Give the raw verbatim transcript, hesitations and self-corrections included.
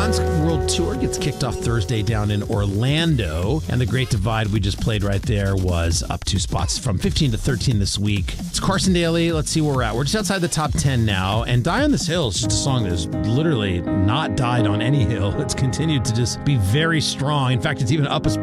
Guns World Tour gets kicked off Thursday down in Orlando, and the Great Divide we just played right there was up two spots from fifteen to thirteen this week. It's Carson Daly. Let's see where we're at. We're just outside the top ten now, and Die on This Hill is just a song that has literally not died on any hill. It's continued to just be very strong. In fact, it's even up a